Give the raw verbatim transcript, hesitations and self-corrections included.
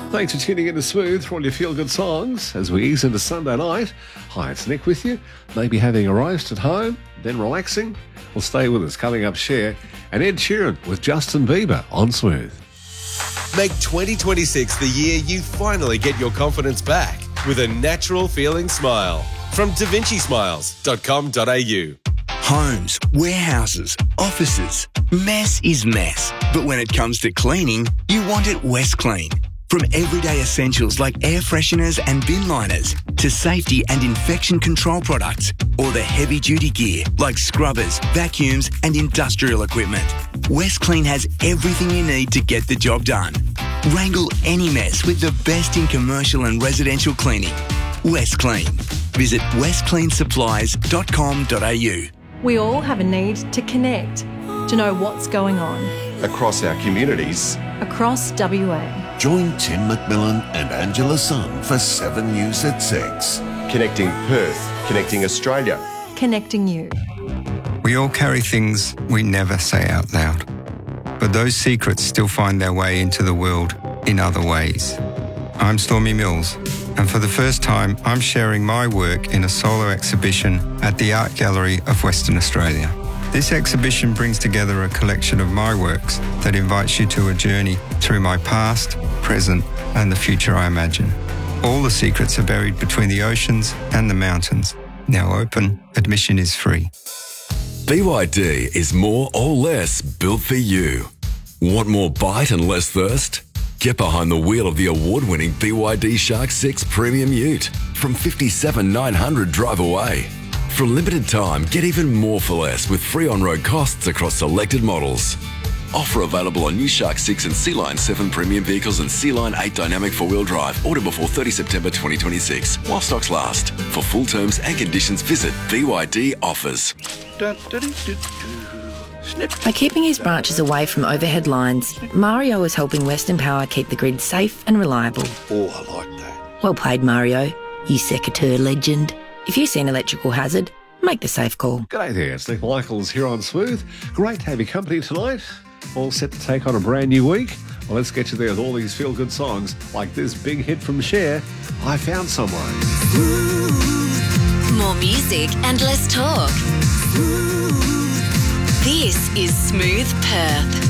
Thanks for tuning in to Smooth for all your feel-good songs as we ease into Sunday night. Hi, it's Nick with you. Maybe having a roast at home, then relaxing. Well, stay with us. Coming up, Cher and Ed Sheeran with Justin Bieber on Smooth. Make twenty twenty-six the year you finally get your confidence back with a natural feeling smile from da vinci smiles dot com dot a u. Homes, warehouses, offices. Mess is mess. But when it comes to cleaning, you want it West Clean. From everyday essentials like air fresheners and bin liners to safety and infection control products, or the heavy-duty gear like scrubbers, vacuums and industrial equipment, West Clean has everything you need to get the job done. Wrangle any mess with the best in commercial and residential cleaning. West Clean. Visit west clean supplies dot com dot a u. We all have a need to connect, to know what's going on. Across our communities. Across W A. Join Tim McMillan and Angela Sun for seven News at six. Connecting Perth, connecting Australia. Connecting you. We all carry things we never say out loud, but those secrets still find their way into the world in other ways. I'm Stormy Mills, and for the first time, I'm sharing my work in a solo exhibition at the Art Gallery of Western Australia. This exhibition brings together a collection of my works that invites you to a journey through my past, present, and the future I imagine. All the secrets are buried between the oceans and the mountains. Now open, admission is free. B Y D is more or less built for you. Want more bite and less thirst? Get behind the wheel of the award-winning B Y D Shark six Premium Ute from fifty-seven thousand nine hundred dollars drive away. For a limited time, get even more for less with free on-road costs across selected models. Offer available on new Shark six and Sea Line seven premium vehicles and Sea Line eight dynamic four-wheel drive. Order before thirtieth September twenty twenty-six, while stocks last. For full terms and conditions, visit B Y D Offers. By keeping his branches away from overhead lines, Mario is helping Western Power keep the grid safe and reliable. Oh, I like that. Well played, Mario, you secateur legend. If you see an electrical hazard, make the safe call. G'day there, it's Nick Michaels here on Smooth. Great to have your company tonight. All set to take on a brand new week. Well, let's get you there with all these feel-good songs like this big hit from Cher, I Found Someone. More music and less talk. This is Smooth Perth.